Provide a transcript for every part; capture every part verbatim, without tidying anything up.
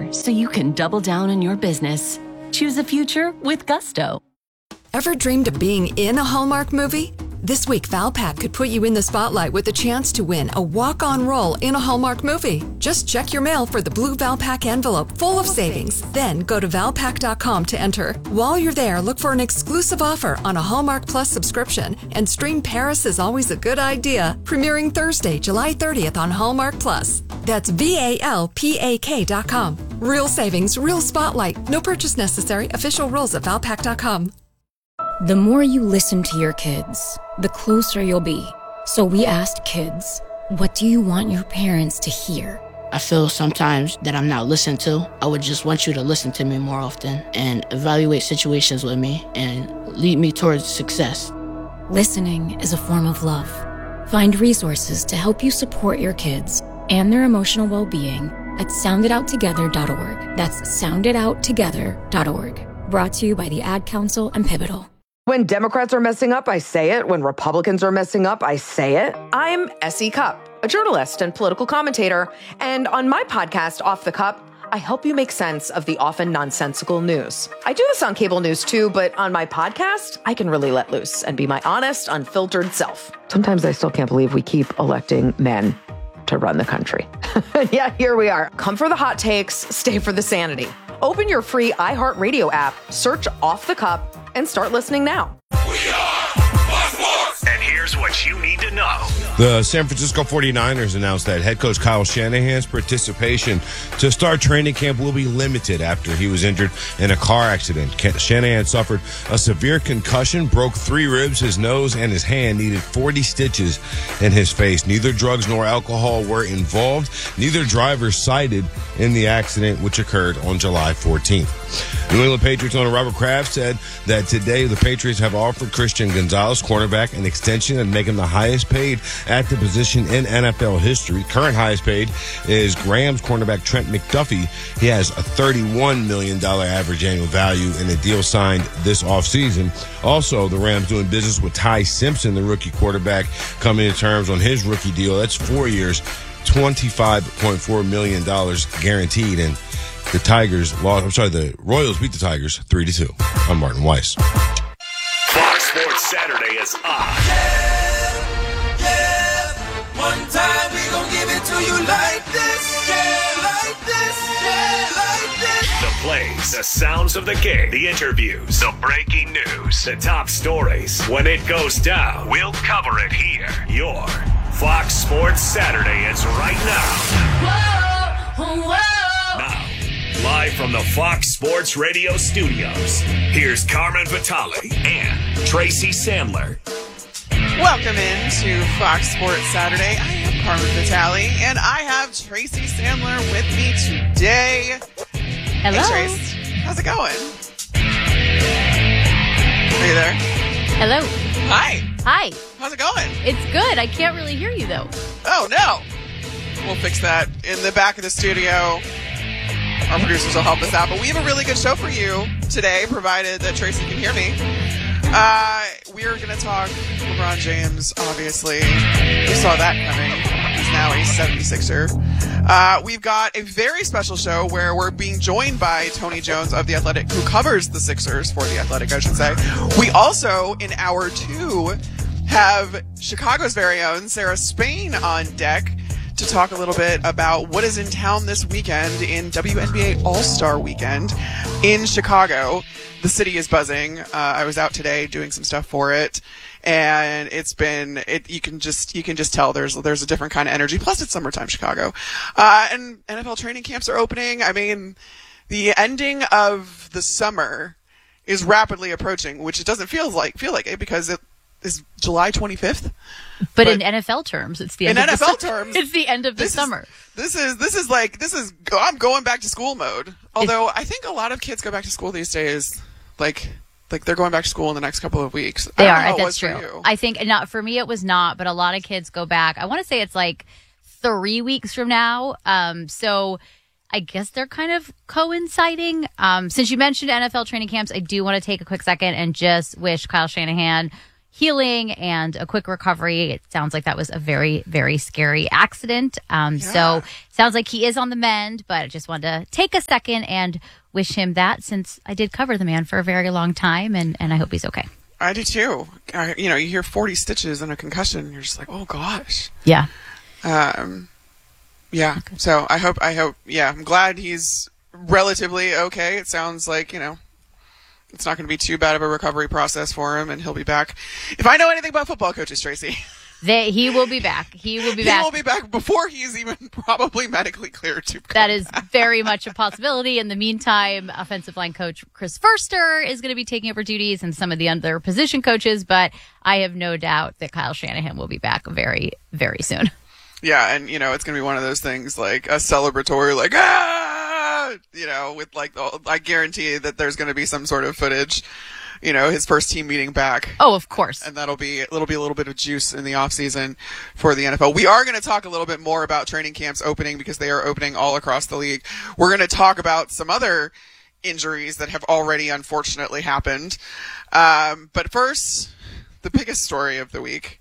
together so you can double down on your business. Choose a future with Gusto. Ever dreamed of being in a Hallmark movie? This week, Valpak could put you in the spotlight with a chance to win a walk-on role in a Hallmark movie. Just check your mail for the blue Valpak envelope full of savings. Then go to valpak dot com to enter. While you're there, look for an exclusive offer on a Hallmark Plus subscription and stream Paris is Always a Good Idea, premiering Thursday, July thirtieth on Hallmark Plus. That's V A L P A K dot com. Real savings, real spotlight. No purchase necessary. Official rules at valpak dot com. The more you listen to your kids, the closer you'll be. So we asked kids, what do you want your parents to hear? I feel sometimes that I'm not listened to. I would just want you to listen to me more often and evaluate situations with me and lead me towards success. Listening is a form of love. Find resources to help you support your kids and their emotional well-being at sound it out together dot org. That's sound it out together dot org. Brought to you by the Ad Council and Pivotal. When Democrats are messing up, I say it. When Republicans are messing up, I say it. I'm Essie Cupp, a journalist and political commentator. And on my podcast, Off the Cup, I help you make sense of the often nonsensical news. I do this on cable news too, but on my podcast, I can really let loose and be my honest, unfiltered self. Sometimes I still can't believe we keep electing men to run the country. Yeah, here we are. Come for the hot takes, stay for the sanity. Open your free iHeartRadio app, search Off the Cup, and start listening now. We are Fox Sports. And here's what you need to know. The San Francisco forty-niners announced that head coach Kyle Shanahan's participation to start training camp will be limited after he was injured in a car accident. Shanahan suffered a severe concussion, broke three ribs, his nose, and his hand, needed forty stitches in his face. Neither drugs nor alcohol were involved. Neither driver cited in the accident, which occurred on July fourteenth. New England Patriots owner Robert Kraft said that today the Patriots have offered Christian Gonzalez, cornerback, an extension and make him the highest paid at the position in N F L history. Current highest paid is Rams cornerback Trent McDuffie. He has a thirty-one million dollars average annual value in a deal signed this offseason. Also, the Rams doing business with Ty Simpson, the rookie quarterback, coming to terms on his rookie deal. That's four years, twenty-five point four million dollars guaranteed. And the Tigers lost, I'm sorry, the Royals beat the Tigers three to two. I'm Martin Weiss. Fox Sports Saturday is on. Yeah, yeah. One time we gon' give it to you like this. Yeah, like this. Yeah, like this. The plays, the sounds of the game, the interviews, the breaking news, the top stories. When it goes down, we'll cover it here. Your Fox Sports Saturday is right now. Whoa, whoa. Now, live from the Fox Sports Radio studios, here's Carmen Vitale and Tracy Sandler. Welcome in to Fox Sports Saturday. I am Carmen Vitale, and I have Tracy Sandler with me today. Hello. Hey, Trace. How's it going? Are you there? Hello. Hi. Hi. How's it going? It's good. I can't really hear you, though. Oh, no. We'll fix that in the back of the studio. Our producers will help us out. But we have a really good show for you today, provided that Tracy can hear me. Uh, we're going to talk LeBron James, obviously. You saw that coming. He's now a seventy-sixer. Uh, we've got a very special show where we're being joined by Tony Jones of The Athletic, who covers the Sixers for The Athletic, I should say. We also, in hour two, have Chicago's very own Sarah Spain on deck to talk a little bit about what is in town this weekend in W N B A All-Star Weekend in Chicago. The city is buzzing. Uh, I was out today doing some stuff for it, and it's been it. You can just you can just tell there's there's a different kind of energy. Plus, it's summertime Chicago, uh, and N F L training camps are opening. I mean, the ending of the summer is rapidly approaching, which it doesn't feel like feel like it because it is July twenty-fifth. But, but in N F L terms, it's the end in of N F L the terms, it's the end of the this summer. Is, this is this is like this is I'm going back to school mode. Although it's, I think a lot of kids go back to school these days, like like they're going back to school in the next couple of weeks. They I are. That's true. I think not for me. It was not, but a lot of kids go back. I want to say it's like three weeks from now. Um, so I guess they're kind of coinciding. Um, since you mentioned N F L training camps, I do want to take a quick second and just wish Kyle Shanahan. healing and a quick recovery. It sounds like that was a very, very scary accident. Um, Yeah. So sounds like he is on the mend, but I just wanted to take a second and wish him that, since I did cover the man for a very long time, and, and I hope he's okay. I do too. I, you know, you hear forty stitches and a concussion, and you're just like, oh gosh. Yeah. Um, yeah. So I hope, I hope, yeah, I'm glad he's relatively okay. It sounds like, you know, it's not going to be too bad of a recovery process for him, and he'll be back. If I know anything about football coaches, Tracy, They, he will be back. He will be he back. will be back before he's even probably medically cleared to come That is back. very much a possibility. In the meantime, offensive line coach Chris Furster is going to be taking over duties, and some of the other position coaches, but I have no doubt that Kyle Shanahan will be back very, very soon. Yeah, and, you know, it's going to be one of those things like a celebratory, like, ah, you know, with like, the, I guarantee that there's going to be some sort of footage, you know, his first team meeting back. Oh, of course. And that'll be, it'll be a little bit of juice in the off season for the N F L. We are going to talk a little bit more about training camps opening, because they are opening all across the league. We're going to talk about some other injuries that have already unfortunately happened. Um, but first, the biggest story of the week,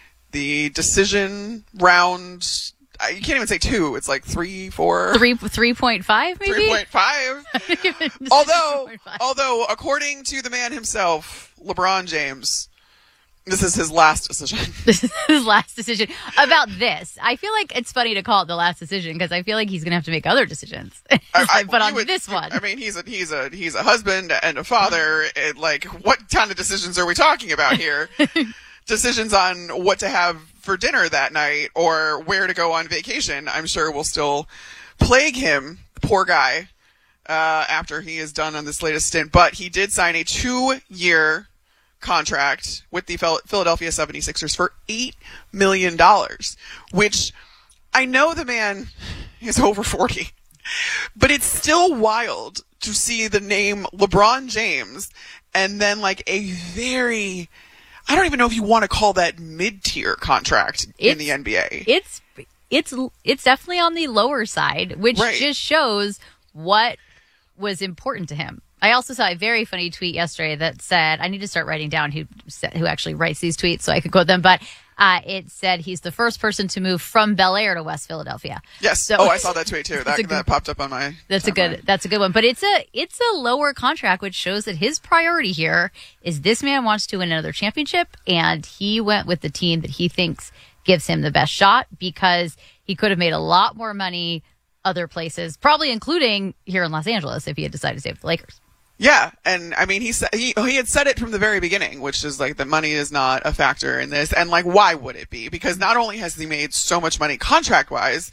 the decision round. You can't even say two. It's like three, four. Three, three point five, maybe. Three point five. although, although, according to the man himself, LeBron James, this is his last decision. This is his last decision about this. I feel like it's funny to call it the last decision, because I feel like he's going to have to make other decisions. I, I, but on would, this one, I mean, he's a he's a he's a husband and a father. It, like, what kind of decisions are we talking about here? Decisions on what to have for dinner that night or where to go on vacation, I'm sure will still plague him, poor guy, uh, after he is done on this latest stint. But he did sign a two-year contract with the Philadelphia seventy-sixers for eight million dollars, which I know the man is over forty, but it's still wild to see the name LeBron James and then like a very... I don't even know if you want to call that mid-tier contract in the N B A. It's it's it's definitely on the lower side, which Right. just shows what was important to him. I also saw a very funny tweet yesterday that said, I need to start writing down who said, who actually writes these tweets so I could quote them, but uh, it said he's the first person to move from Bel Air to West Philadelphia. Yes. So, oh, I saw that tweet too. That, good, that popped up on my That's timeline. a good that's a good one. But it's a it's a lower contract, which shows that his priority here is this man wants to win another championship, and he went with the team that he thinks gives him the best shot, because he could have made a lot more money other places, probably including here in Los Angeles if he had decided to stay with the Lakers. Yeah, and I mean, he said he he had said it from the very beginning, which is like the money is not a factor in this, and like why would it be? Because not only has he made so much money contract wise,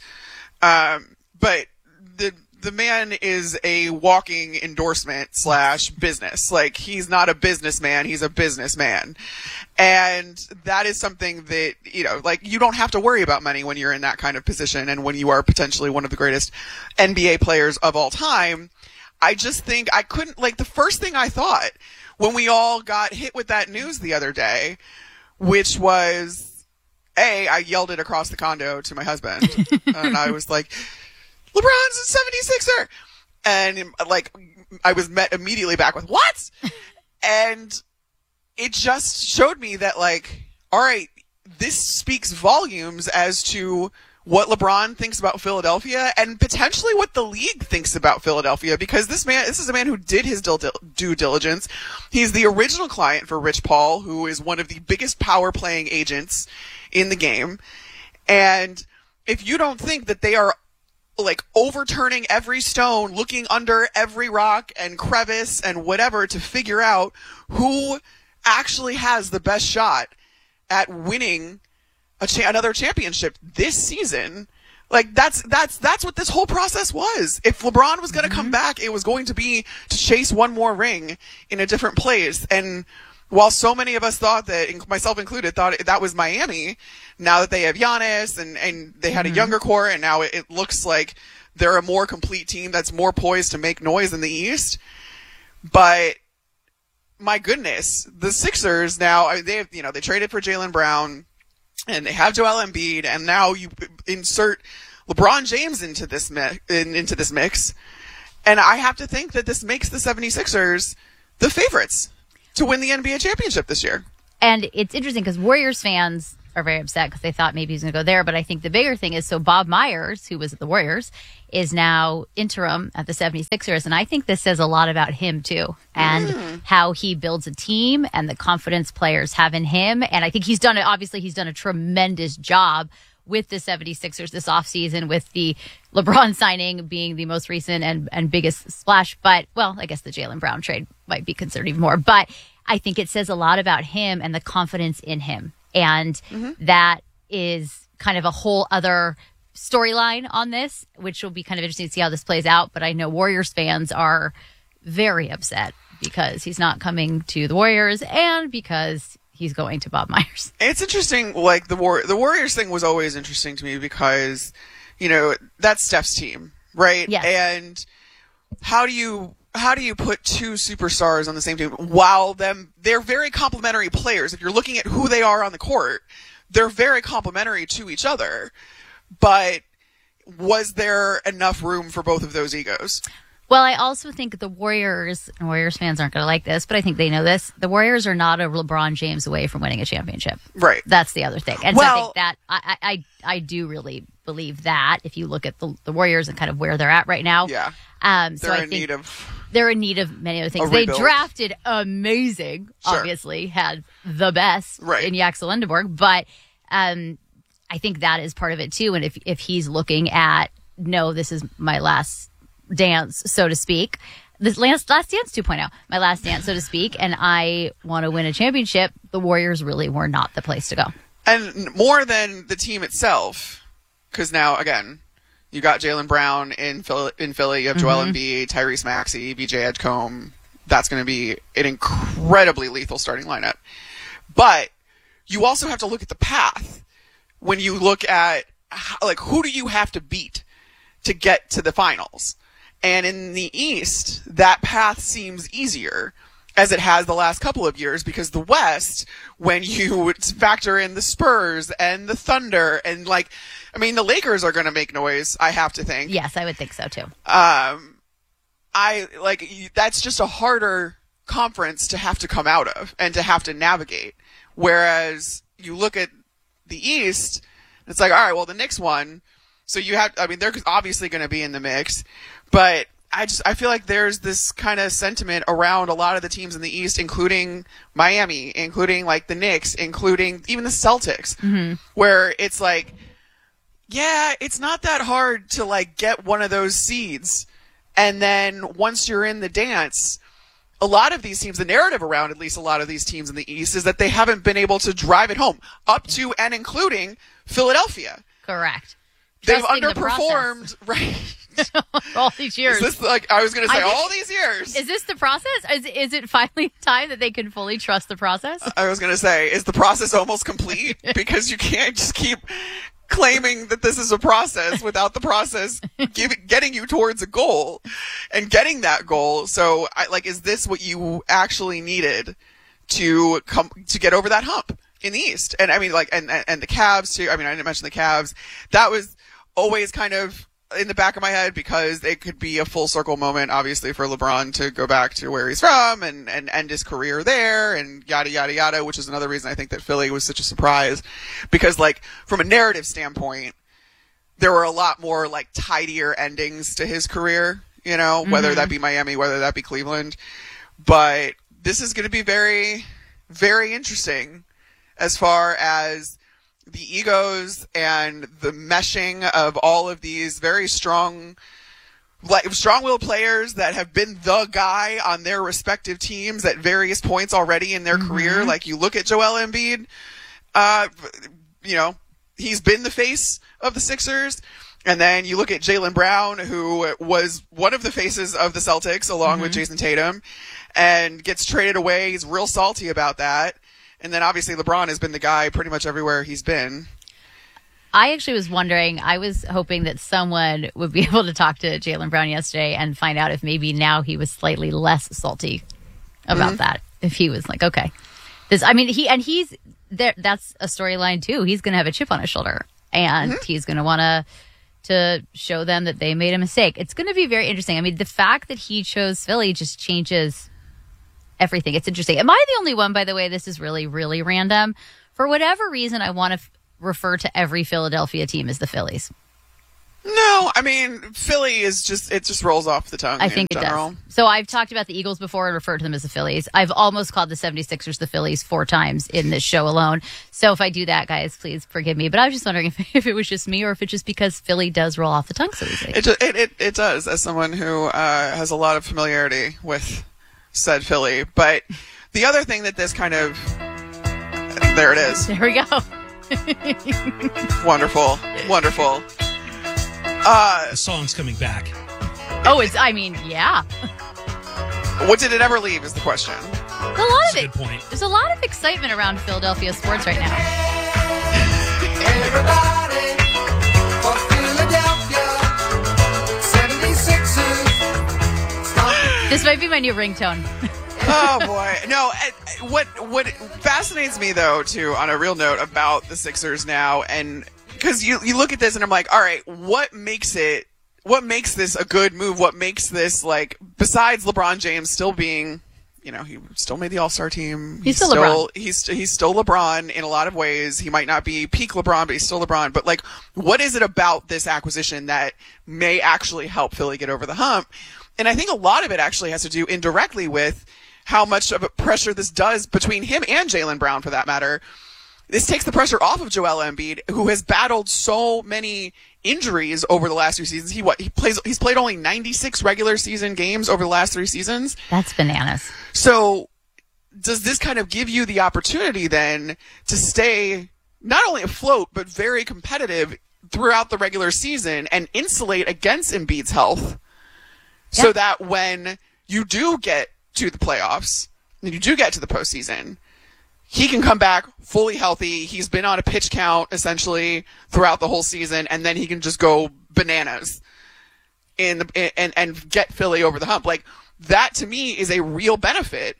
um, but the the man is a walking endorsement slash business. Like, he's not a businessman, he's a businessman, and that is something that, you know, like, you don't have to worry about money when you're in that kind of position, and when you are potentially one of the greatest N B A players of all time. I just think I couldn't, like, the first thing I thought when we all got hit with that news the other day, which was, A, I yelled it across the condo to my husband, and I was like, LeBron's a seventy-sixer! And, like, I was met immediately back with, what? And it just showed me that, like, all right, this speaks volumes as to what LeBron thinks about Philadelphia, and potentially what the league thinks about Philadelphia, because this man, this is a man who did his due diligence. He's the original client for Rich Paul, who is one of the biggest power playing agents in the game. And if you don't think that they are, like, overturning every stone, looking under every rock and crevice and whatever to figure out who actually has the best shot at winning A cha- another championship this season, like, that's that's that's what this whole process was. If LeBron was going to mm-hmm. come back, it was going to be to chase one more ring in a different place. And while so many of us thought that, myself included, thought that was Miami, now that they have Giannis and, and they had mm-hmm. a younger core, and now it, it looks like they're a more complete team that's more poised to make noise in the East. But my goodness, the Sixers now, I mean, they have, you know, they traded for Jaylen Brown, and they have Joel Embiid, and now you insert LeBron James into this mi- in, into this mix, and I have to think that this makes the seventy-sixers the favorites to win the N B A championship this year. And it's interesting because Warriors fans are very upset because they thought maybe he was going to go there. But I think the bigger thing is, so Bob Myers, who was at the Warriors, is now interim at the seventy-sixers. And I think this says a lot about him, too, and mm. how he builds a team and the confidence players have in him. And I think he's done it. Obviously, he's done a tremendous job with the seventy-sixers this offseason, with the LeBron signing being the most recent and, and biggest splash. But, well, I guess the Jaylen Brown trade might be considered even more. But I think it says a lot about him and the confidence in him. And mm-hmm. that is kind of a whole other storyline on this, which will be kind of interesting to see how this plays out. But I know Warriors fans are very upset because he's not coming to the Warriors and because he's going to Bob Myers. It's interesting. Like the War- the Warriors thing was always interesting to me because, you know, that's Steph's team, right? Yes. And how do you how do you put two superstars on the same team while them they're very complementary players? If you're looking at who they are on the court, they're very complementary to each other. But was there enough room for both of those egos? Well, I also think the Warriors, and Warriors fans aren't going to like this, but I think they know this. The Warriors are not a LeBron James away from winning a championship. Right. That's the other thing. And well, so I think that, I, I, I do really believe that if you look at the, the Warriors and kind of where they're at right now. Yeah. Um, they're so I in think need of they're in need of many other things. They drafted amazing, sure. obviously, had the best right. in Yaxel Lindenberg, but um, I think that is part of it too. And if, if he's looking at, no, this is my last dance, so to speak, this last, last dance two point oh, my last dance, so to speak, and I want to win a championship, the Warriors really were not the place to go. And more than the team itself, because now, again, you got Jaylen Brown in Philly, in Philly. You have Joel Mm-hmm. Embiid, Tyrese Maxey, B J Edgecombe. That's going to be an incredibly lethal starting lineup. But you also have to look at the path. When you look at, how, like, who do you have to beat to get to the finals? And in the East, that path seems easier, as it has the last couple of years, because the West, when you factor in the Spurs and the Thunder, and like, I mean, the Lakers are going to make noise, I have to think. Yes, I would think so too. Um, I like that's just a harder conference to have to come out of and to have to navigate. Whereas you look at the East, it's like, all right, well, the Knicks won, so you have. I mean, they're obviously going to be in the mix, but I just I feel like there's this kind of sentiment around a lot of the teams in the East, including Miami, including like the Knicks, including even the Celtics, mm-hmm. where it's like, yeah, it's not that hard to like get one of those seeds. And then once you're in the dance, a lot of these teams, the narrative around at least a lot of these teams in the East is that they haven't been able to drive it home, up to and including Philadelphia. Correct. They've Trusting underperformed, the right? all these years. Is this like I was going to say I think, all these years? Is this the process? Is is it finally time that they can fully trust the process? I was going to say, is the process almost complete? Because you can't just keep claiming that this is a process without the process give, getting you towards a goal and getting that goal. So, I, like, is this what you actually needed to come to get over that hump in the East? And I mean, like, and and the Cavs too. I mean, I didn't mention the Cavs. That was always kind of in the back of my head because it could be a full circle moment, obviously, for LeBron to go back to where he's from and, and end his career there and yada, yada, yada, which is another reason I think that Philly was such a surprise because, like, from a narrative standpoint, there were a lot more, like, tidier endings to his career, you know, mm-hmm. whether that be Miami, whether that be Cleveland. But this is going to be very, very interesting as far as the egos and the meshing of all of these very strong, like strong-willed players that have been the guy on their respective teams at various points already in their mm-hmm. career. Like you look at Joel Embiid, uh, you know, he's been the face of the Sixers. And then you look at Jaylen Brown, who was one of the faces of the Celtics along mm-hmm. with Jason Tatum and gets traded away. He's real salty about that. And then obviously LeBron has been the guy pretty much everywhere he's been. I actually was wondering, I was hoping that someone would be able to talk to Jaylen Brown yesterday and find out if maybe now he was slightly less salty about mm-hmm. that. If he was like, okay, this, I mean, he, and he's there, that's a storyline too. He's going to have a chip on his shoulder and mm-hmm. he's going to want to, to show them that they made a mistake. It's going to be very interesting. I mean, the fact that he chose Philly just changes everything. It's interesting. Am I the only one, by the way? This is really, really random. For whatever reason, I want to f- refer to every Philadelphia team as the Phillies. No, I mean, Philly is just, it just rolls off the tongue. I think in it general. does. So I've talked about the Eagles before and referred to them as the Phillies. I've almost called the seventy-sixers the Phillies four times in this show alone. So if I do that, guys, please forgive me. But I was just wondering if, if it was just me or if it's just because Philly does roll off the tongue so easily. It, just, it, it, it does, as someone who uh, has a lot of familiarity with said Philly. But the other thing that this kind of, there it is. There we go. Wonderful. Wonderful. Uh, the song's coming back. Oh, it's, I mean, yeah. What did it ever leave is the question. There's a lot of it. Good point. There's a lot of excitement around Philadelphia sports right now. Everybody for Philadelphia, seventy-sixers. This might be my new ringtone. Oh boy. No, what what fascinates me though too on a real note about the Sixers now, and because you you look at this and I'm like, all right, what makes it what makes this a good move? What makes this, like, besides LeBron James still being, you know, he still made the All-Star team. He's, he's still LeBron. He's he's still LeBron in a lot of ways. He might not be peak LeBron, but he's still LeBron. But, like, what is it about this acquisition that may actually help Philly get over the hump? And I think a lot of it actually has to do indirectly with how much of a pressure this does between him and Jaylen Brown, for that matter. This takes the pressure off of Joel Embiid, who has battled so many injuries over the last few seasons. He what he plays he's played only ninety-six regular season games over the last three seasons. That's bananas. So does this kind of give you the opportunity then to stay not only afloat but very competitive throughout the regular season and insulate against Embiid's health, yeah, so that when you do get to the playoffs and you do get to the postseason, he can come back fully healthy. He's been on a pitch count essentially throughout the whole season, and then he can just go bananas in the, and and get Philly over the hump. Like, that to me is a real benefit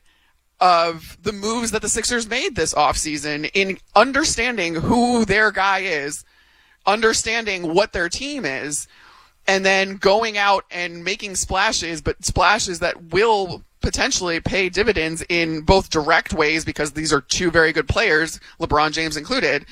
of the moves that the Sixers made this offseason in understanding who their guy is, understanding what their team is, and then going out and making splashes, but splashes that will potentially pay dividends in both direct ways, because these are two very good players, LeBron James included,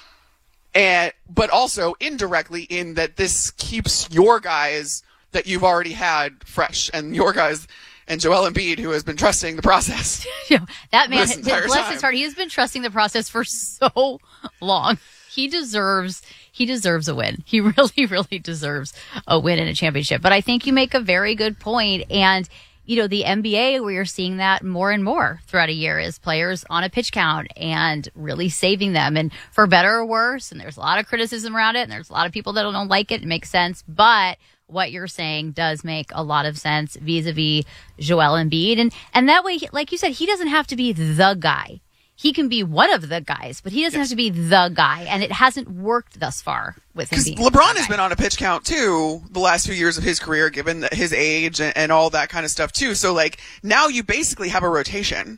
and but also indirectly in that this keeps your guys that you've already had fresh, and your guys and Joel Embiid, who has been trusting the process. That man, this entire bless time. his heart, he has been trusting the process for so long. He deserves he deserves a win. He really, really deserves a win in a championship. But I think you make a very good point, and you know, the N B A, we are seeing that more and more throughout a year, is players on a pitch count and really saving them, and for better or worse. And there's a lot of criticism around it, and there's a lot of people that don't like it. It makes sense. But what you're saying does make a lot of sense vis-a-vis Joel Embiid. And, and that way, like you said, he doesn't have to be the guy. He can be one of the guys, but he doesn't yes. have to be the guy. And it hasn't worked thus far with him. Because LeBron has been on a pitch count too the last few years of his career, given his age and, and all that kind of stuff too. So, like, now you basically have a rotation.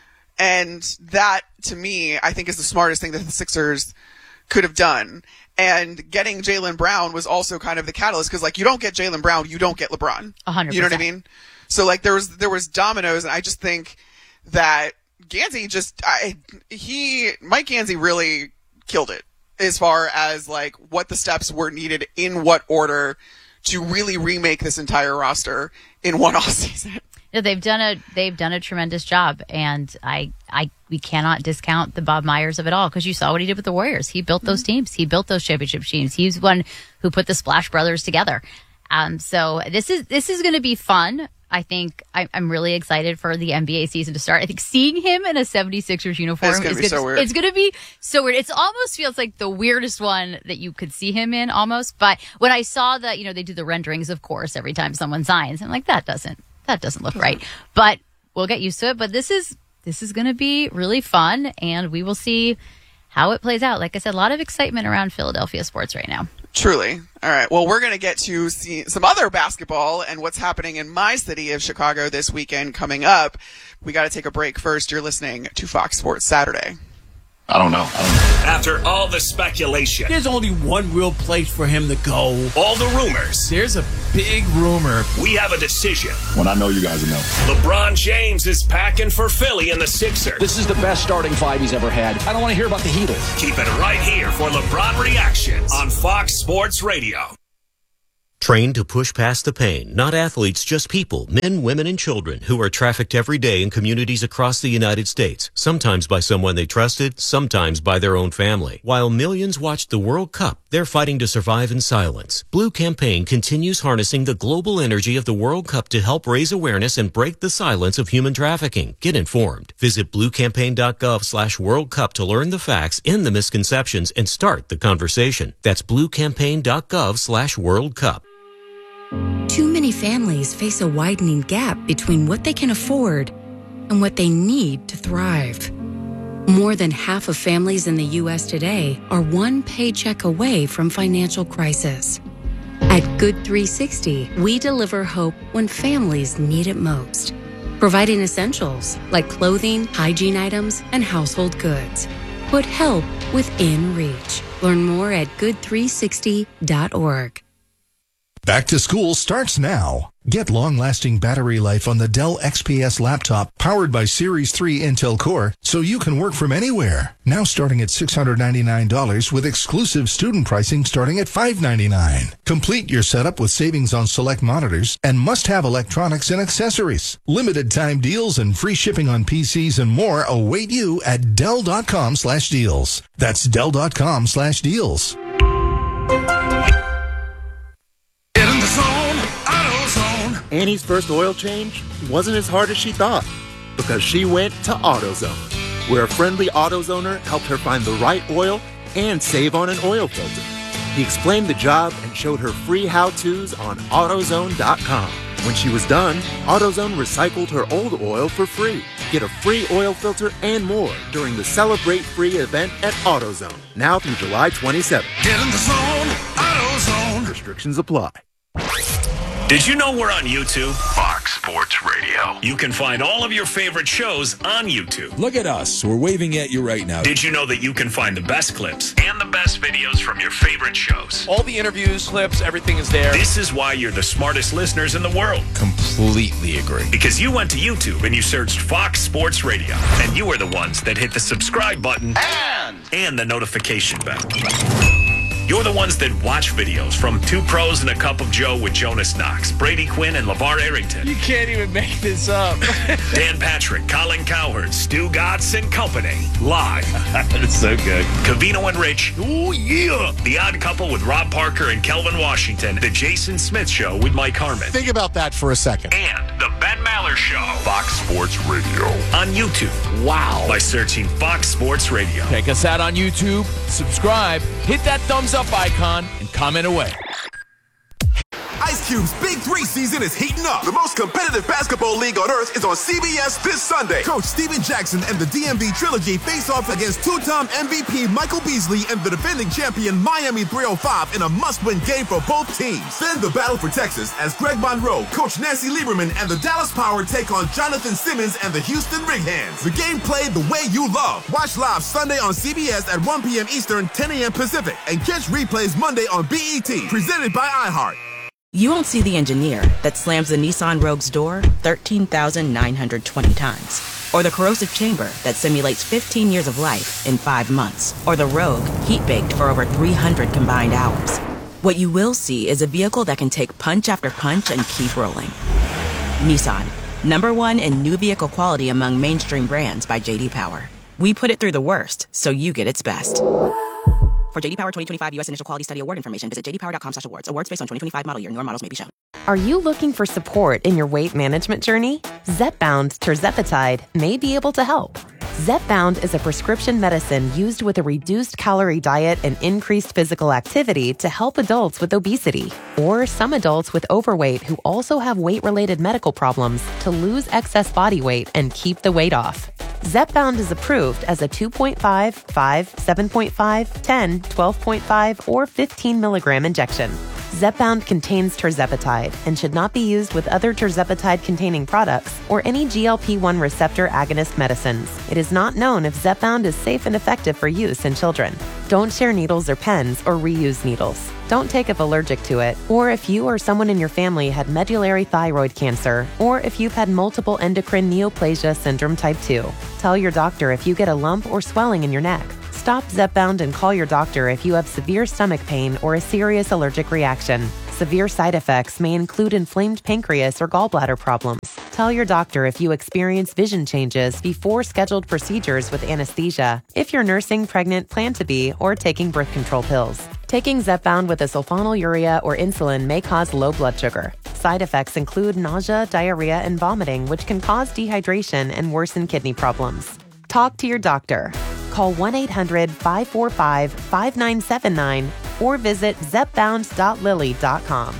And that, to me, I think is the smartest thing that the Sixers could have done. And getting Jaylen Brown was also kind of the catalyst, because, like, you don't get Jaylen Brown, you don't get LeBron. one hundred percent. You know what I mean? So, like, there was there was dominoes, and I just think that Gansey just I, he Mike Gansey really killed it as far as, like, what the steps were needed in what order to really remake this entire roster in one off season. No, they've done a they've done a tremendous job, and I I we cannot discount the Bob Myers of it all, because you saw what he did with the Warriors. He built those mm-hmm. teams. He built those championship teams. He's one who put the Splash Brothers together. Um, so this is this is going to be fun. I think I, I'm really excited for the N B A season to start. I think seeing him in a seventy-sixers uniform it's gonna is be gonna, so weird. It's going to be so weird. It almost feels like the weirdest one that you could see him in, almost. But when I saw that, you know, they do the renderings, of course, every time someone signs, I'm like, that doesn't that doesn't look right. But we'll get used to it. But this is this is going to be really fun, and we will see how it plays out. Like I said, a lot of excitement around Philadelphia sports right now. Truly. All right. Well, we're going to get to see some other basketball and what's happening in my city of Chicago this weekend coming up. We got to take a break first. You're listening to Fox Sports Saturday. I don't know. I don't know. After all the speculation, There's only one real place for him to go. all the rumors, There's a big rumor. we have a decision. When I know, you guys will know. LeBron James is packing for Philly and the Sixers. This is the best starting five he's ever had. I don't want to hear about the Heatles. Keep it right here for LeBron Reactions on Fox Sports Radio. Trained to push past the pain, not athletes, just people, men, women, and children who are trafficked every day in communities across the United States, sometimes by someone they trusted, sometimes by their own family. While millions watched the World Cup, they're fighting to survive in silence. Blue Campaign continues harnessing the global energy of the World Cup to help raise awareness and break the silence of human trafficking. Get informed. Visit bluecampaign.gov slash World Cup to learn the facts, end the misconceptions, and start the conversation. That's bluecampaign.gov slash World Cup. Too many families face a widening gap between what they can afford and what they need to thrive. More than half of families in the U S today are one paycheck away from financial crisis. At Good three sixty, we deliver hope when families need it most, providing essentials like clothing, hygiene items, and household goods. Put help within reach. Learn more at good three sixty dot org. Back to school starts now. Get long-lasting battery life on the Dell X P S laptop powered by Series three Intel Core so you can work from anywhere. Now starting at six hundred ninety-nine dollars with exclusive student pricing starting at five hundred ninety-nine dollars. Complete your setup with savings on select monitors and must-have electronics and accessories. Limited time deals and free shipping on P Cs and more await you at Dell.com slash deals. That's Dell.com slash deals. Annie's first oil change wasn't as hard as she thought because she went to AutoZone, where a friendly AutoZoner helped her find the right oil and save on an oil filter. He explained the job and showed her free how-tos on AutoZone dot com. When she was done, AutoZone recycled her old oil for free. Get a free oil filter and more during the Celebrate Free event at AutoZone, now through July twenty-seventh. Get in the zone, AutoZone. Restrictions apply. Did you know we're on YouTube? Fox Sports Radio. You can find all of your favorite shows on YouTube. Look at us. We're waving at you right now. Did you know that you can find the best clips and the best videos from your favorite shows? All the interviews, clips, everything is there. This is why you're the smartest listeners in the world. Completely agree. Because you went to YouTube and you searched Fox Sports Radio. And you are the ones that hit the subscribe button and, and the notification bell. You're the ones that watch videos from Two Pros and a Cup of Joe with Jonas Knox, Brady Quinn, and LeVar Arrington. You can't even make this up. Dan Patrick, Colin Cowherd, Stu Gatz and Company. Live. It's so good. Covino and Rich. Oh, yeah. The Odd Couple with Rob Parker and Kelvin Washington. The Jason Smith Show with Mike Harmon. Think about that for a second. And the Ben Maller Show. Fox Sports Radio. On YouTube. Wow. By searching Fox Sports Radio. Check us out on YouTube. Subscribe. Hit that thumbs up icon and comment away. Ice Cube's Big Three season is heating up. The most competitive basketball league on earth is on C B S this Sunday. Coach Steven Jackson and the D M V Trilogy face off against two-time M V P Michael Beasley and the defending champion Miami three oh five in a must-win game for both teams. Then the battle for Texas as Greg Monroe, Coach Nancy Lieberman, and the Dallas Power take on Jonathan Simmons and the Houston Rig Hands. The game played the way you love. Watch live Sunday on C B S at one p.m. Eastern, ten a.m. Pacific, and catch replays Monday on B E T, presented by iHeart. You won't see the engineer that slams the Nissan Rogue's door thirteen thousand nine hundred twenty times. Or the corrosive chamber that simulates fifteen years of life in five months. Or the Rogue heat-baked for over three hundred combined hours. What you will see is a vehicle that can take punch after punch and keep rolling. Nissan, number one in new vehicle quality among mainstream brands by J D Power. We put it through the worst, so you get its best. For J D Power twenty twenty-five U S Initial Quality Study Award information, visit j d power dot com slash awards. Awards based on twenty twenty-five model year. Newer models may be shown. Are you looking for support in your weight management journey? Zepbound Tirzepatide may be able to help. Zepbound is a prescription medicine used with a reduced calorie diet and increased physical activity to help adults with obesity or some adults with overweight who also have weight-related medical problems to lose excess body weight and keep the weight off. Zepbound is approved as a two point five, five, seven point five, ten, twelve point five, or fifteen milligram injection. Zepbound contains tirzepatide and should not be used with other tirzepatide-containing products or any G L P one receptor agonist medicines. It is not known if Zepbound is safe and effective for use in children. Don't share needles or pens or reuse needles. Don't take if allergic to it, or if you or someone in your family had medullary thyroid cancer, or if you've had multiple endocrine neoplasia syndrome type two. Tell your doctor if you get a lump or swelling in your neck. Stop Zepbound and call your doctor if you have severe stomach pain or a serious allergic reaction. Severe side effects may include inflamed pancreas or gallbladder problems. Tell your doctor if you experience vision changes before scheduled procedures with anesthesia, if you're nursing, pregnant, plan to be, or taking birth control pills. Taking Zepbound with a sulfonylurea or insulin may cause low blood sugar. Side effects include nausea, diarrhea, and vomiting, which can cause dehydration and worsen kidney problems. Talk to your doctor. Call one eight hundred five four five five nine seven nine or visit zepbound dot lilly dot com.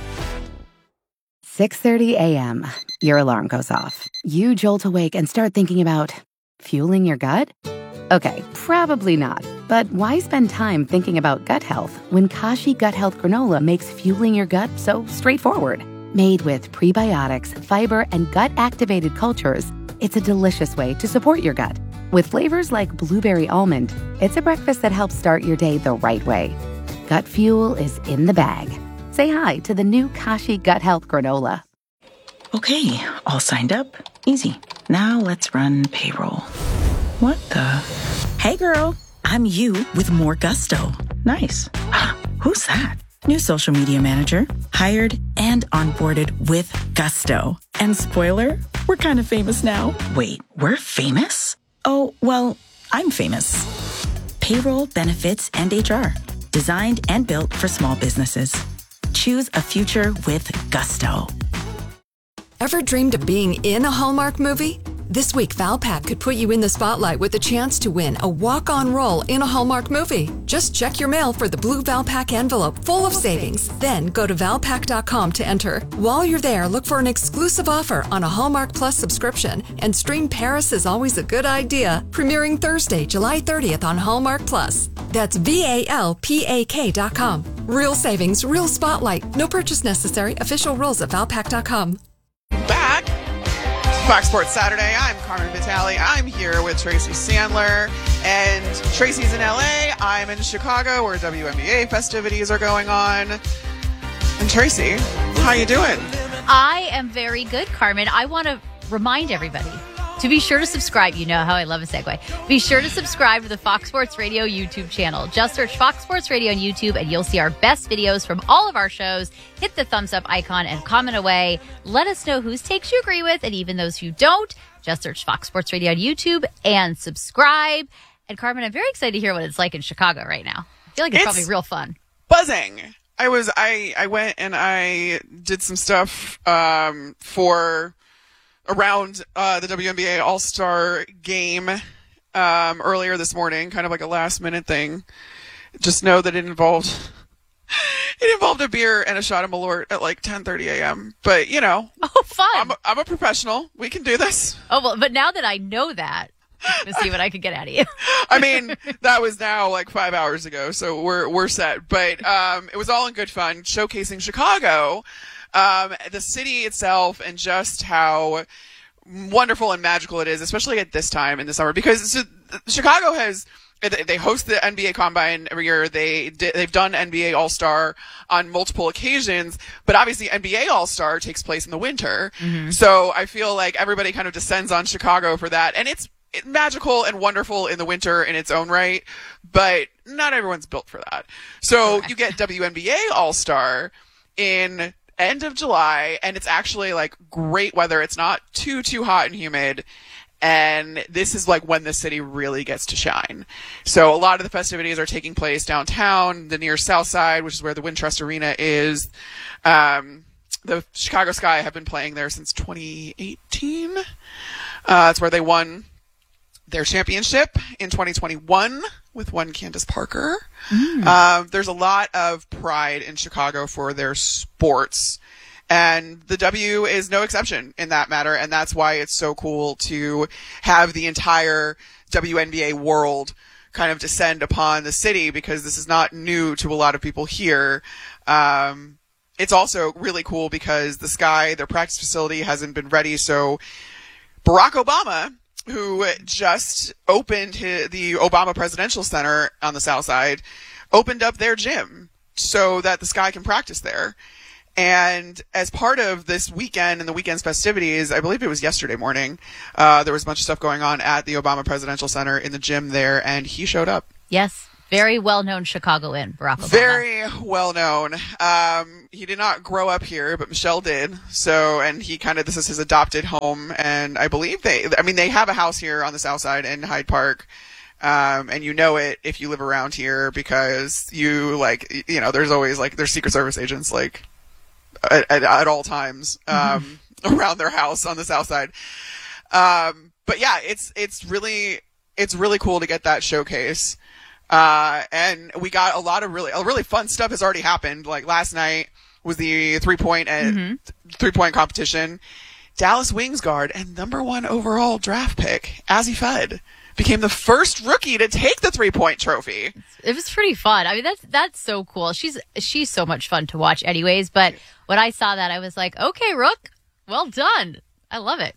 six thirty a.m. Your alarm goes off. You jolt awake and start thinking about fueling your gut? Okay, probably not. But why spend time thinking about gut health when Kashi Gut Health Granola makes fueling your gut so straightforward? Made with prebiotics, fiber, and gut-activated cultures, it's a delicious way to support your gut. With flavors like blueberry almond, it's a breakfast that helps start your day the right way. Gut fuel is in the bag. Say hi to the new Kashi Gut Health Granola. Okay, all signed up. Easy. Now let's run payroll. What the? Hey girl, I'm you with more gusto. Nice. Who's that? New social media manager, hired and onboarded with gusto. And spoiler, we're kind of famous now. Wait, we're famous? Oh, well, I'm famous. Payroll, benefits, and H R. Designed and built for small businesses. Choose a future with gusto. Ever dreamed of being in a Hallmark movie? This week, Valpak could put you in the spotlight with a chance to win a walk-on role in a Hallmark movie. Just check your mail for the blue Valpak envelope full of savings. Then go to valpak dot com to enter. While you're there, look for an exclusive offer on a Hallmark Plus subscription and stream Paris is Always a Good Idea, premiering Thursday, July thirtieth on Hallmark Plus. That's V A L P A K dot com. Real savings, real spotlight. No purchase necessary. Official rules at valpak dot com. Back. Fox Sports Saturday. I'm Carmen Vitale. I'm here with Tracy Sandler. And Tracy's in L A. I'm in Chicago where W N B A festivities are going on. And Tracy, how you doing? I am very good, Carmen. I want to remind everybody to be sure to subscribe. You know how I love a segue. Be sure to subscribe to the Fox Sports Radio YouTube channel. Just search Fox Sports Radio on YouTube and you'll see our best videos from all of our shows. Hit the thumbs up icon and comment away. Let us know whose takes you agree with and even those who don't. Just search Fox Sports Radio on YouTube and subscribe. And Carmen, I'm very excited to hear what it's like in Chicago right now. I feel like it's, it's probably real fun. Buzzing. I was, I, I went and I did some stuff, um, for around uh, the W N B A All-Star game um, earlier this morning, kind of like a last-minute thing. Just know that it involved it involved a beer and a shot of Malort at like ten thirty a.m. But, you know. Oh, fun. I'm a, I'm a professional. We can do this. Oh, well, but now that I know that, I'm going to see what I could get out of you. I mean, that was now like five hours ago, so we're we're set. But um, it was all in good fun, showcasing Chicago. Um, the city itself and just how wonderful and magical it is, especially at this time in the summer, because Chicago has, they host the N B A Combine every year. They, they've done N B A All-Star on multiple occasions, but obviously N B A All-Star takes place in the winter. Mm-hmm. So I feel like everybody kind of descends on Chicago for that. And it's magical and wonderful in the winter in its own right, but not everyone's built for that. So Correct. You get W N B A All-Star in end of July, and it's actually like great weather. It's not too, too hot and humid. And this is like when the city really gets to shine. So a lot of the festivities are taking place downtown, the near South Side, which is where the Wintrust Arena is. Um, the Chicago Sky have been playing there since twenty eighteen. Uh, that's where they won their championship in twenty twenty-one with one Candace Parker. Mm. Uh, there's a lot of pride in Chicago for their sports. And the W is no exception in that matter, and that's why it's so cool to have the entire W N B A world kind of descend upon the city, because this is not new to a lot of people here. Um, it's also really cool because the Sky, their practice facility, hasn't been ready. So Barack Obama, who just opened his, the Obama Presidential Center on the South Side, opened up their gym so that the Sky can practice there. And as part of this weekend and the weekend's festivities, I believe it was yesterday morning, uh, there was a bunch of stuff going on at the Obama Presidential Center in the gym there, and he showed up. Yes. Very well-known Chicagoan, Barack Obama. Very well-known. Um, he did not grow up here, but Michelle did. So, and he kind of, this is his adopted home. And I believe they, I mean, they have a house here on the South Side in Hyde Park. Um, and you know it if you live around here because you, like, you know, there's always, like, there's Secret Service agents, like, at, at, at all times, um, mm-hmm. around their house on the South Side. Um, but yeah, it's, it's really, it's really cool to get that showcase. Uh, and we got a lot of really, really fun stuff has already happened. Like last night was the three point and mm-hmm. three point competition. Dallas Wings guard and number one overall draft pick, Azzi Fudd, became the first rookie to take the three point trophy. It was pretty fun. I mean, that's, that's so cool. She's, she's so much fun to watch anyways. But when I saw that, I was like, okay, Rook, well done. I love it.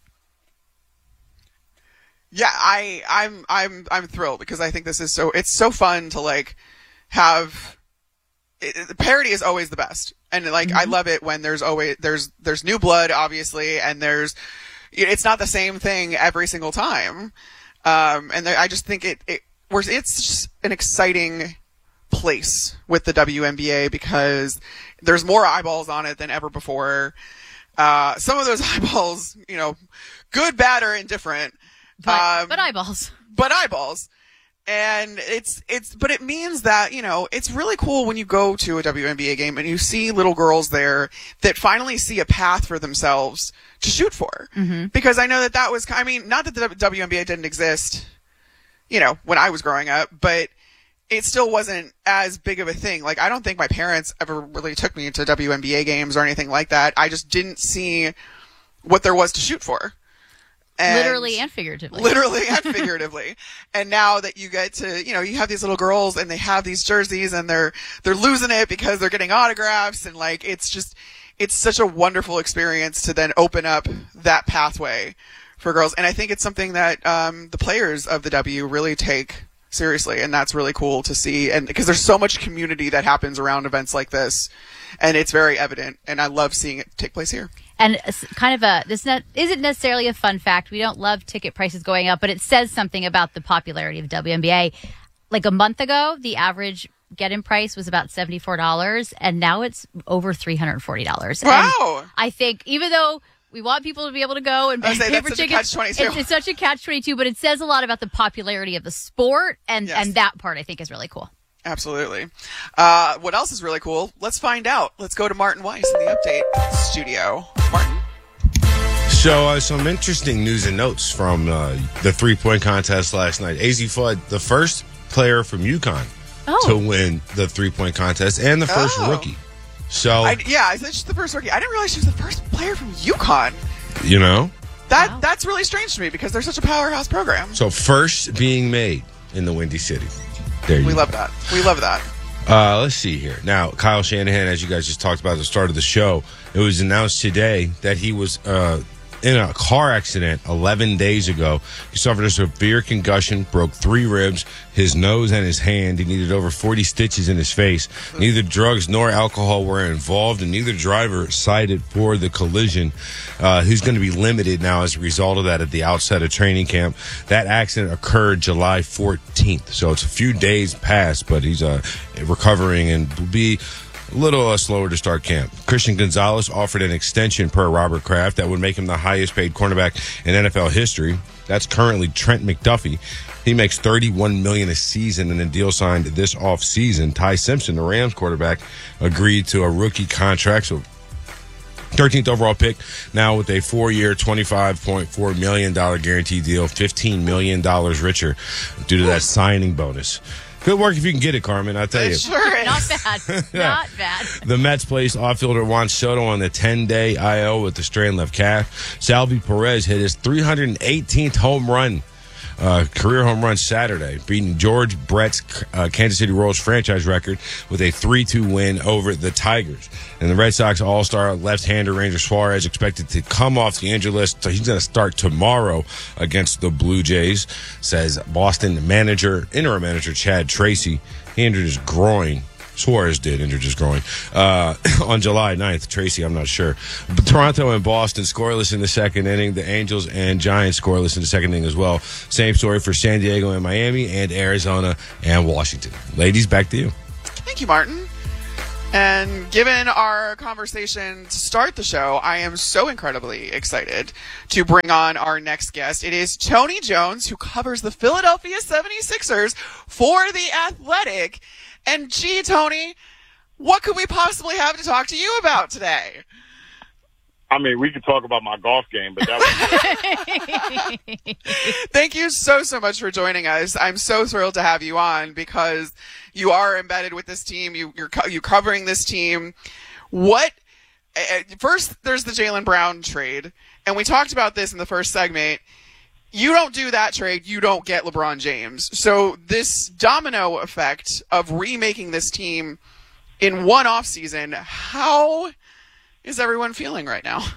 Yeah, I, I'm, I'm, I'm thrilled because I think this is so, it's so fun to like have, it, parody is always the best. And like, mm-hmm. I love it when there's always, there's, there's new blood, obviously, and there's, it's not the same thing every single time. Um, and there, I just think it, it, it's just an exciting place with the W N B A because there's more eyeballs on it than ever before. Uh, some of those eyeballs, you know, good, bad, or indifferent. But, um, but eyeballs. But eyeballs. And it's, it's, but it means that, you know, it's really cool when you go to a W N B A game and you see little girls there that finally see a path for themselves to shoot for. Mm-hmm. Because I know that that was, I mean, not that the W N B A didn't exist, you know, when I was growing up, but it still wasn't as big of a thing. Like, I don't think my parents ever really took me to W N B A games or anything like that. I just didn't see what there was to shoot for. And literally and figuratively. Literally and figuratively. And now that you get to, you know, you have these little girls and they have these jerseys and they're, they're losing it because they're getting autographs and like, it's just, it's such a wonderful experience to then open up that pathway for girls. And I think it's something that, um, the players of the W really take seriously. And that's really cool to see. And because there's so much community that happens around events like this and it's very evident. And I love seeing it take place here. And kind of a, this ne- isn't necessarily a fun fact. We don't love ticket prices going up, but it says something about the popularity of the W N B A. Like a month ago, the average get-in price was about seventy-four dollars, and now it's over three hundred forty dollars. Wow. And I think even though we want people to be able to go and say, pay that's for such tickets, a catch twenty-two. It's, it's such a catch twenty-two, but it says a lot about the popularity of the sport, and, Yes. and that part I think is really cool. Absolutely. Uh, what else is really cool? Let's find out. Let's go to Martin Weiss in the update studio. Martin. So, uh, some interesting news and notes from uh, the three-point contest last night. Azzi Fudd, the first player from UConn oh. to win the three-point contest and the first Oh. rookie. So, I, yeah, I said she's the first rookie. I didn't realize she was the first player from UConn. you know, That Wow. That's really strange to me because they're such a powerhouse program. so first being made in the Windy City. There you We go. love that. We love that. Uh, let's see here. Now, Kyle Shanahan, as you guys just talked about at the start of the show, it was announced today that he was uh, in a car accident eleven days ago. He suffered a severe concussion, broke three ribs, his nose and his hand. He needed over forty stitches in his face. Neither drugs nor alcohol were involved, and neither driver cited for the collision. Uh, he's going to be limited now as a result of that at the outset of training camp. That accident occurred July fourteenth, so it's a few days past, but he's uh, recovering and will be a little uh, slower to start camp. Christian Gonzalez offered an extension per Robert Kraft that would make him the highest paid cornerback in N F L history. That's currently Trent McDuffie. He makes thirty-one million dollars a season in a deal signed this offseason. Ty Simpson, the Rams quarterback, agreed to a rookie contract, so thirteenth overall pick, now with a four-year, twenty-five point four million dollars guaranteed deal, fifteen million dollars richer due to that signing bonus. Good work if you can get it, Carmen, I'll tell you. It sure is. Not bad. Not bad. The Mets placed outfielder Juan Soto on the ten-day I L with the strained left calf. Salvi Perez hit his three hundred eighteenth home run uh, career home run Saturday, beating George Brett's uh, Kansas City Royals franchise record with a three two win over the Tigers. And the Red Sox all-star left-hander Ranger Suarez expected to come off the injured list, so he's going to start tomorrow against the Blue Jays, says Boston manager, interim manager Chad Tracy. He injured his groin. Suarez did injure his groin uh, on July ninth. Tracy, I'm not sure. But Toronto and Boston scoreless in the second inning. The Angels and Giants scoreless in the second inning as well. Same story for San Diego and Miami and Arizona and Washington. Ladies, back to you. Thank you, Martin. And given our conversation to start the show, I am so incredibly excited to bring on our next guest. It is Tony Jones, who covers the Philadelphia seventy-sixers for The Athletic. And gee, Tony, what could we possibly have to talk to you about today? I mean, we could talk about my golf game, but that was... Thank you so, so much for joining us. I'm so thrilled to have you on because you are embedded with this team. You, you're, you're covering this team. What, uh, first, there's the Jaylen Brown trade, and we talked about this in the first segment. You don't do that trade, you don't get LeBron James. So this domino effect of remaking this team in one offseason, how is everyone feeling right now?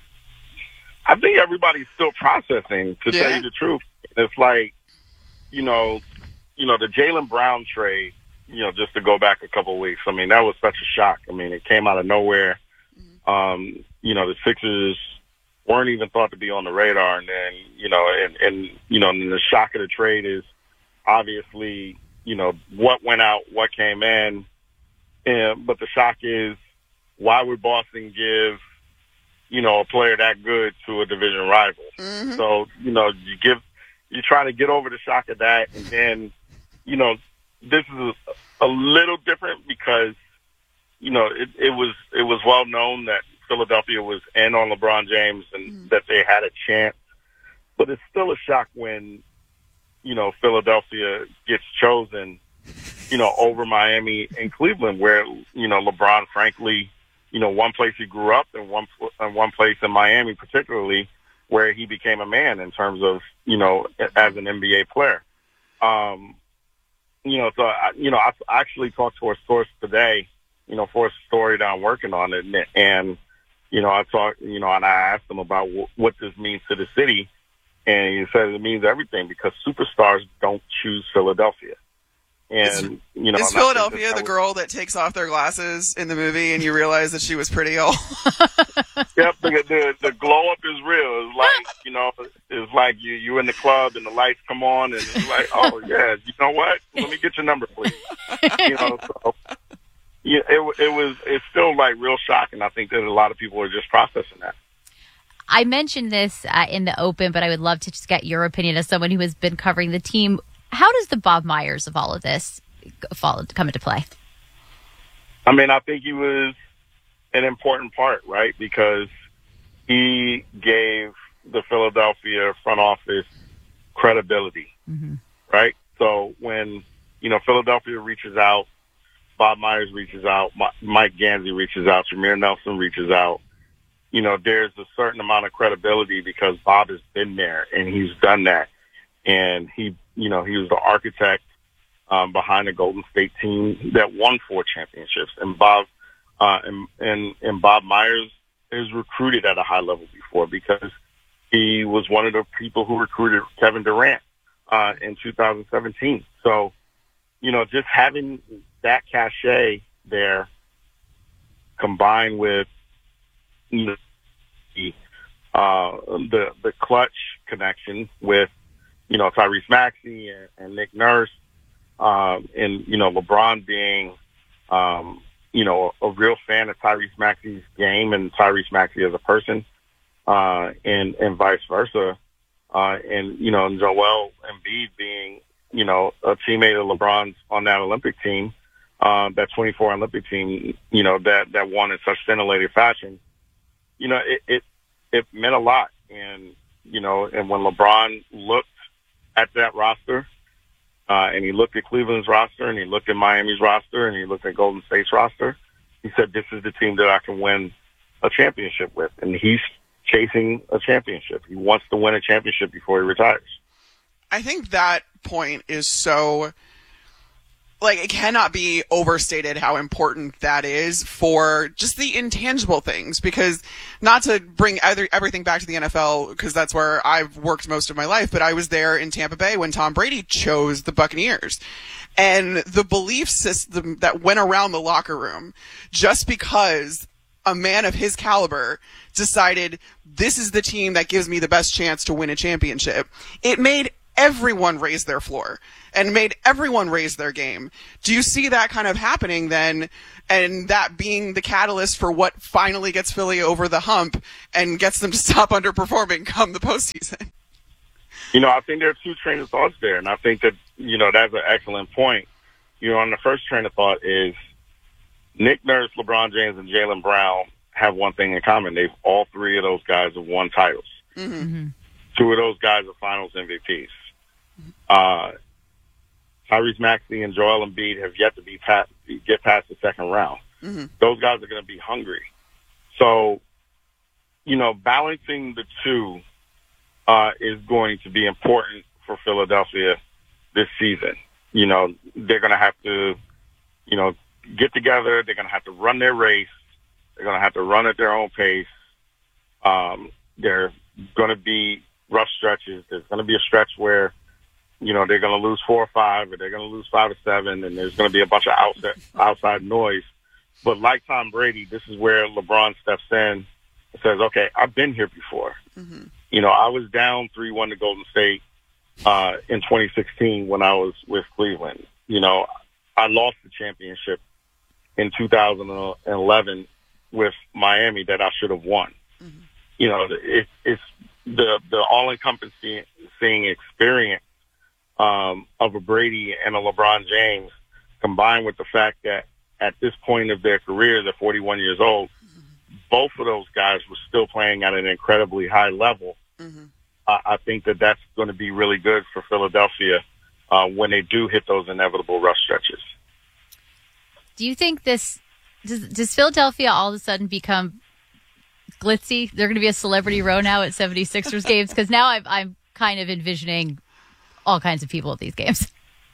I think everybody's still processing, to yeah. tell you the truth. It's like, you know, you know, the Jaylen Brown trade, you know, just to go back a couple of weeks, I mean, that was such a shock. I mean, it came out of nowhere. Um, you know, the Sixers weren't even thought to be on the radar. And then, you know, and, and you know, and the shock of the trade is obviously, you know, what went out, what came in. And, but the shock is, why would Boston give, you know, a player that good to a division rival? Mm-hmm. So, you know, you give, you try to get over the shock of that. And then, you know, this is a, a little different because, you know, it, it was, it was well known that Philadelphia was in on LeBron James and mm-hmm. that they had a chance. But it's still a shock when, you know, Philadelphia gets chosen, you know, over Miami and Cleveland, where, you know, LeBron, frankly, you know, one place he grew up and one, and one place in Miami particularly where he became a man in terms of, you know, as an N B A player. Um, you know, so, I, you know, I actually talked to a source today, you know, for a story that I'm working on it. And, and you know, I talked, you know, and I asked him about w- what this means to the city. And he said it means everything because superstars don't choose Philadelphia. And, you know, is Philadelphia the girl that takes off their glasses in the movie and you realize that she was pretty old? Yep, the, the the glow up is real. It's like, you know, it's like you you in the club and the lights come on and it's like, oh yeah, you know what? Let me get your number, please. You know, so yeah, it it was it's still like real shocking. I think that a lot of people are just processing that. I mentioned this uh, in the open, but I would love to just get your opinion as someone who has been covering the team. How does the Bob Myers of all of this fall, come into play? I mean, I think he was an important part, right? Because he gave the Philadelphia front office credibility, mm-hmm. right? So when, you know, Philadelphia reaches out, Bob Myers reaches out, Mike Gansey reaches out, Jameer Nelson reaches out, you know, there's a certain amount of credibility because Bob has been there and he's done that. And he, you know, he was the architect um, behind the Golden State team that won four championships. And Bob, uh, and, and, and Bob Myers is recruited at a high level before because he was one of the people who recruited Kevin Durant uh, in two thousand seventeen. So, you know, just having that cachet there combined with, you know, the, uh, the, the clutch connection with, you know, Tyrese Maxey and, and Nick Nurse, um, and, you know, LeBron being, um, you know, a, a real fan of Tyrese Maxey's game and Tyrese Maxey as a person, uh, and, and vice versa. Uh, and, you know, Joel Embiid being, you know, a teammate of LeBron's on that Olympic team, uh, that twenty-four Olympic team, you know, that, that won in such scintillating fashion, you know, it, it, it meant a lot. And, you know, and when LeBron looked at that roster, uh, and he looked at Cleveland's roster and he looked at Miami's roster and he looked at Golden State's roster, he said, this is the team that I can win a championship with. And he's chasing a championship. He wants to win a championship before he retires. I think that point is so, like, it cannot be overstated how important that is for just the intangible things. Because, not to bring either, everything back to the N F L, because that's where I've worked most of my life, but I was there in Tampa Bay when Tom Brady chose the Buccaneers. And the belief system that went around the locker room, just because a man of his caliber decided this is the team that gives me the best chance to win a championship, it made everyone raise their floor and made everyone raise their game. Do you see that kind of happening then, and that being the catalyst for what finally gets Philly over the hump and gets them to stop underperforming come the postseason? You know, I think there are two train of thoughts there, and I think that, you know, that's an excellent point. You know, on the first train of thought is Nick Nurse, LeBron James, and Jaylen Brown have one thing in common. They've all three of those guys have won titles. Mm-hmm. Two of those guys are Finals M V Ps. Uh, Tyrese Maxey and Joel Embiid have yet to be past, get past the second round. Mm-hmm. Those guys are going to be hungry. So, you know, balancing the two uh, is going to be important for Philadelphia this season. You know, they're going to have to, you know, get together. They're going to have to run their race. They're going to have to run at their own pace. Um, they're going to be rough stretches. There's going to be a stretch where, you know, they're going to lose four or five, or they're going to lose five or seven, and there's going to be a bunch of outside, outside noise. But like Tom Brady, this is where LeBron steps in and says, okay, I've been here before. Mm-hmm. You know, I was down three one to Golden State uh, in twenty sixteen when I was with Cleveland. You know, I lost the championship in two thousand eleven with Miami that I should have won. Mm-hmm. You know, it, it's the the all-encompassing experience um, of a Brady and a LeBron James, combined with the fact that at this point of their careers, at forty-one years old, mm-hmm. both of those guys were still playing at an incredibly high level. Mm-hmm. I, I think that that's going to be really good for Philadelphia uh, when they do hit those inevitable rough stretches. Do you think this does, does Philadelphia all of a sudden become glitzy? They're going to be a celebrity row now at seventy-sixers games? Because now I'm, I'm kind of envisioning all kinds of people at these games.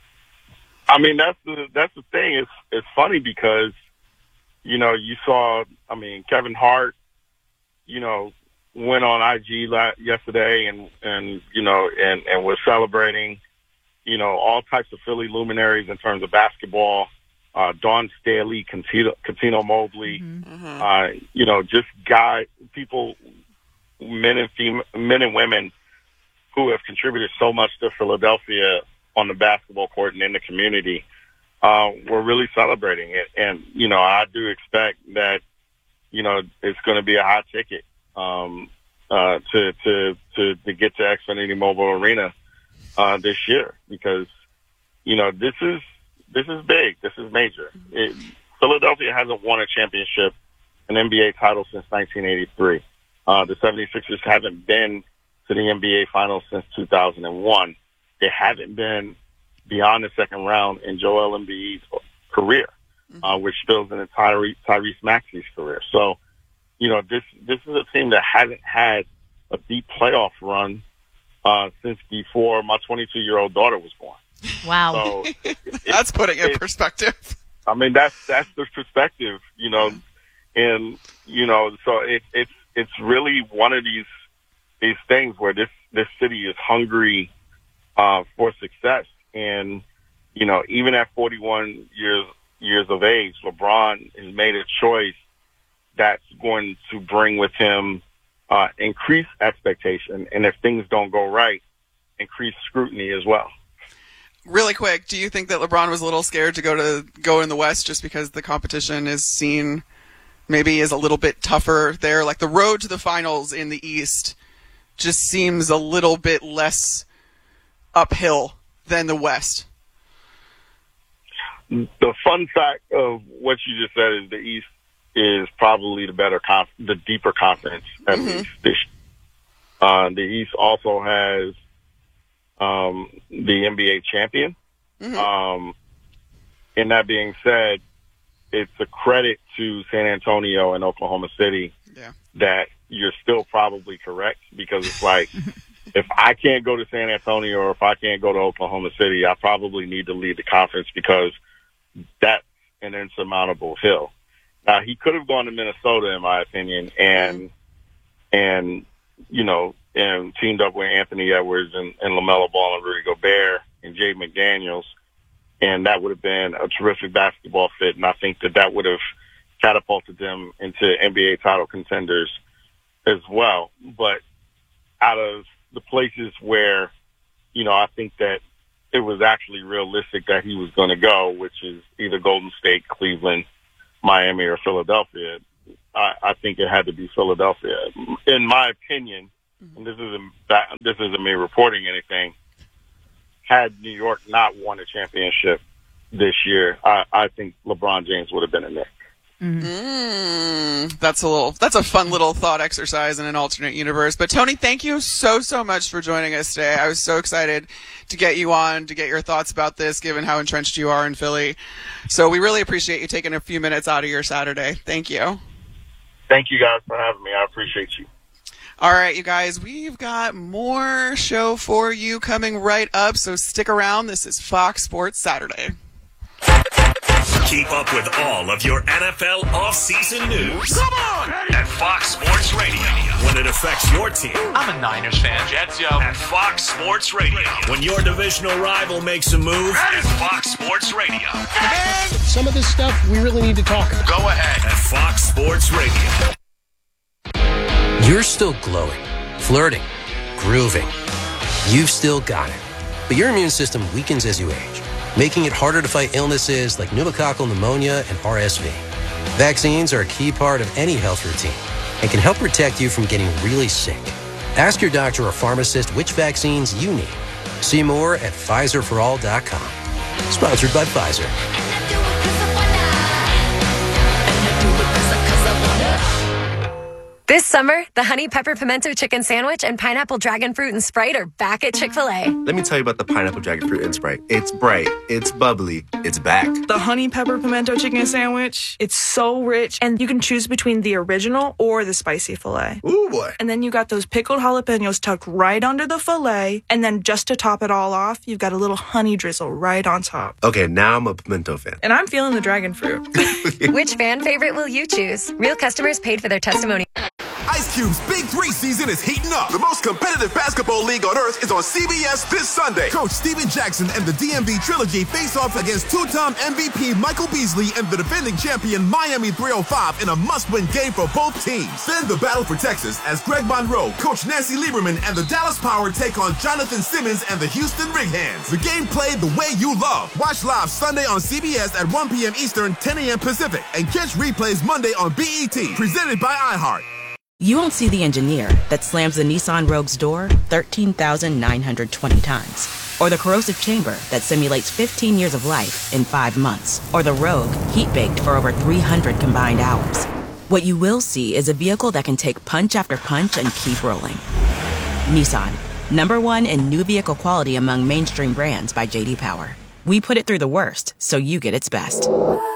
I mean, that's the that's the thing. It's it's funny because, you know, you saw, I mean, Kevin Hart, you know, went on I G la- yesterday and, and you know, and, and was celebrating, you know, all types of Philly luminaries in terms of basketball. Uh, Dawn Staley, Cantino, Cantino Mobley, Mm-hmm. uh, you know, just guy, people, men and fem- men and women who have contributed so much to Philadelphia on the basketball court and in the community. Uh, we're really celebrating it. And, you know, I do expect that, you know, it's going to be a hot ticket, um, uh, to, to, to, to get to Xfinity Mobile Arena, uh, this year because, you know, this is, this is big. This is major. It, Philadelphia hasn't won a championship, an N B A title since nineteen eighty-three. Uh, the seventy-sixers haven't been to the N B A finals since two thousand one. They haven't been beyond the second round in Joel Embiid's career, uh, which spills into Tyre- Tyrese Maxey's career. So, you know, this, this is a team that hasn't had a deep playoff run, uh, since before my twenty-two-year-old daughter was born. Wow. So it, That's putting it in perspective. I mean, that's, that's the perspective, you know, and, you know, so it, it's, it's really one of these, these things where this, this city is hungry, uh, for success. And, you know, even at forty-one years, years of age, LeBron has made a choice that's going to bring with him, uh, increased expectation. And if things don't go right, increased scrutiny as well. Really quick, do you think that LeBron was a little scared to go to go in the West just because the competition is seen maybe is a little bit tougher there? Like the road to the finals in the East just seems a little bit less uphill than the West. The fun fact of what you just said is the East is probably the better, conf- the deeper conference at Mm-hmm. least. This, uh, the East also has um, the N B A champion. Mm-hmm. Um, and that being said, it's a credit to San Antonio and Oklahoma City yeah. that you're still probably correct because it's like, if I can't go to San Antonio, or if I can't go to Oklahoma City, I probably need to lead the conference because that's an insurmountable hill. Now, he could have gone to Minnesota, in my opinion, and, and you know, and teamed up with Anthony Edwards and, and LaMelo Ball and Rudy Gobert and Jay McDaniels, and that would have been a terrific basketball fit, and I think that that would have catapulted them into N B A title contenders as well. But out of the places where, you know, I think that it was actually realistic that he was going to go, which is either Golden State, Cleveland, Miami, or Philadelphia, I, I think it had to be Philadelphia. In my opinion, and this isn't this isn't me reporting anything, had New York not won a championship this year, I, I think LeBron James would have been in there. Mm-hmm. Mm, that's a little, that's a fun little thought exercise in an alternate universe. But Tony, thank you so, so much for joining us today. I was so excited to get you on, to get your thoughts about this, given how entrenched you are in Philly. So we really appreciate you taking a few minutes out of your Saturday. Thank you. Thank you guys for having me. I appreciate you. All right, you guys, we've got more show for you coming right up. So stick around. This is Fox Sports Saturday. Keep up with all of your N F L offseason news. Come on! At Fox Sports Radio. When it affects your team. I'm a Niners fan. Jets, yo. At Fox Sports Radio. When your divisional rival makes a move. At Fox Sports Radio. And some of this stuff we really need to talk about. Go ahead. At Fox Sports Radio. You're still glowing, flirting, grooving. You've still got it. But your immune system weakens as you age, making it harder to fight illnesses like pneumococcal pneumonia and R S V. Vaccines are a key part of any health routine and can help protect you from getting really sick. Ask your doctor or pharmacist which vaccines you need. See more at Pfizer for all dot com. Sponsored by Pfizer. This summer, the Honey Pepper Pimento Chicken Sandwich and Pineapple Dragon Fruit and Sprite are back at Chick-fil-A. Let me tell you about the Pineapple Dragon Fruit and Sprite. It's bright, it's bubbly, it's back. The Honey Pepper Pimento Chicken Sandwich, it's so rich, and you can choose between the original or the spicy filet. Ooh, boy. And then you got those pickled jalapenos tucked right under the filet, and then just to top it all off, you've got a little honey drizzle right on top. Okay, now I'm a pimento fan. And I'm feeling the dragon fruit. Which fan favorite will you choose? Real customers paid for their testimony. Ice Cube's Big Three season is heating up. The most competitive basketball league on earth is on C B S this Sunday. Coach Steven Jackson and the D M V Trilogy face off against two-time M V P Michael Beasley and the defending champion Miami three oh five in a must-win game for both teams. Then the battle for Texas as Greg Monroe, Coach Nancy Lieberman, and the Dallas Power take on Jonathan Simmons and the Houston Rig Hands. The game played the way you love. Watch live Sunday on C B S at one p.m. Eastern, ten a.m. Pacific, and catch replays Monday on B E T. Presented by iHeart. You won't see the engineer that slams the Nissan Rogue's door thirteen thousand nine hundred twenty times. Or the corrosive chamber that simulates fifteen years of life in five months. Or the Rogue heat-baked for over three hundred combined hours. What you will see is a vehicle that can take punch after punch and keep rolling. Nissan, number one in new vehicle quality among mainstream brands by J D Power. We put it through the worst, so you get its best.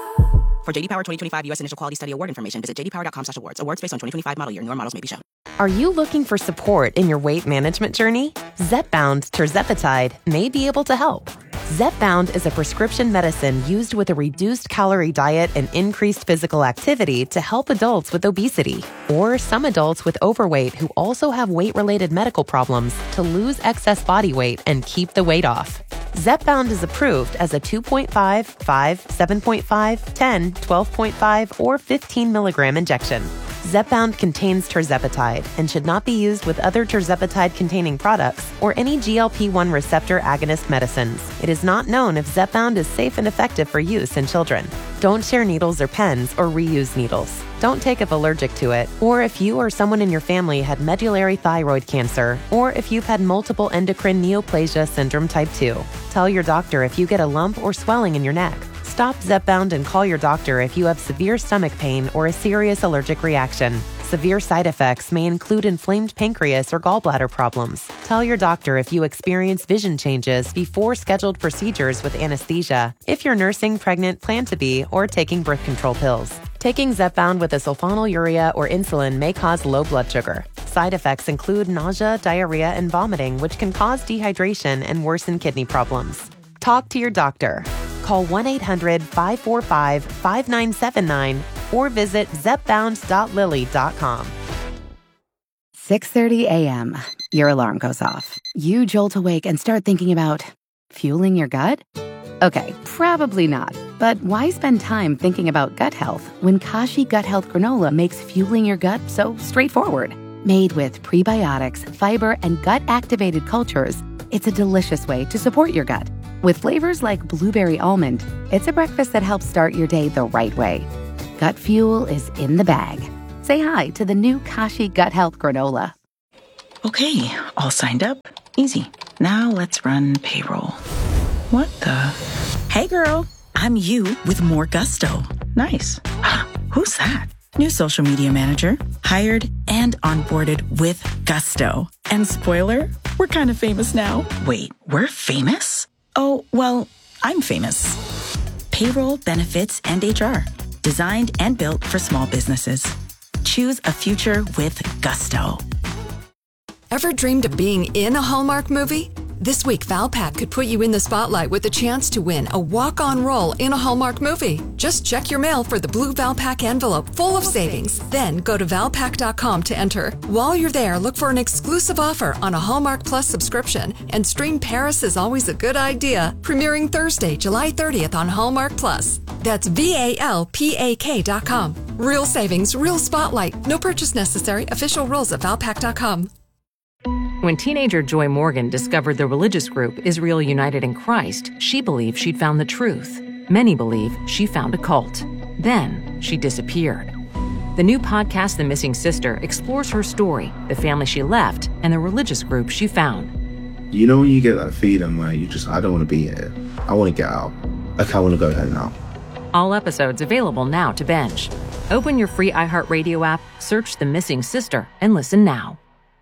For J D Power twenty twenty-five U S Initial Quality Study Award information, visit j d power dot com slash awards. Awards based on twenty twenty-five model year. Newer models may be shown. Are you looking for support in your weight management journey? Zepbound Tirzepatide may be able to help. Zepbound is a prescription medicine used with a reduced calorie diet and increased physical activity to help adults with obesity or some adults with overweight who also have weight-related medical problems to lose excess body weight and keep the weight off. Zepbound is approved as a two point five, five, seven point five, ten, twelve point five, or fifteen milligram injection. Zepbound contains tirzepatide and should not be used with other tirzepatide-containing products or any G L P one receptor agonist medicines. It is not known if Zepbound is safe and effective for use in children. Don't share needles or pens or reuse needles. Don't take if allergic to it, or if you or someone in your family had medullary thyroid cancer, or if you've had multiple endocrine neoplasia syndrome type two. Tell your doctor if you get a lump or swelling in your neck. Stop Zepbound and call your doctor if you have severe stomach pain or a serious allergic reaction. Severe side effects may include inflamed pancreas or gallbladder problems. Tell your doctor if you experience vision changes before scheduled procedures with anesthesia, if you're nursing, pregnant, plan to be, or taking birth control pills. Taking Zepbound with a sulfonylurea or insulin may cause low blood sugar. side effects include nausea, diarrhea, and vomiting, which can cause dehydration and worsen kidney problems. Talk to your doctor. Call one eight hundred five four five five nine seven nine or visit zepbound dot lilly dot com. six thirty a.m. Your alarm goes off. You jolt awake and start thinking about fueling your gut? Okay, probably not. But why spend time thinking about gut health when Kashi Gut Health Granola makes fueling your gut so straightforward? Made with prebiotics, fiber, and gut-activated cultures, it's a delicious way to support your gut. With flavors like blueberry almond, it's a breakfast that helps start your day the right way. Gut fuel is in the bag. Say hi to the new Kashi Gut Health Granola. Okay, all signed up. Easy. Now let's run payroll. What the? Hey girl, I'm you with more gusto. Nice. Who's that? New social media manager, hired and onboarded with gusto. And spoiler, we're kind of famous now. Wait, we're famous? Oh, well, I'm famous. Payroll, benefits, and H R. Designed and built for small businesses. Choose a future with gusto. Ever dreamed of being in a Hallmark movie? This week, Valpak could put you in the spotlight with a chance to win a walk-on role in a Hallmark movie. Just check your mail for the blue Valpak envelope full of savings. Then go to valpak dot com to enter. While you're there, look for an exclusive offer on a Hallmark Plus subscription and stream Paris is Always a Good Idea, premiering Thursday, July thirtieth on Hallmark Plus. That's V A L P A K dot com. Real savings, real spotlight. No purchase necessary. Official rules at valpak dot com. When teenager Joy Morgan discovered the religious group Israel United in Christ, she believed she'd found the truth. Many believe she found a cult. Then she disappeared. The new podcast, The Missing Sister, explores her story, the family she left, and the religious group she found. You know when you get that feeling where you just, I don't want to be here. I want to get out. Like, I want to go home now. All episodes available now to binge. Open your free iHeartRadio app, search The Missing Sister, and listen now.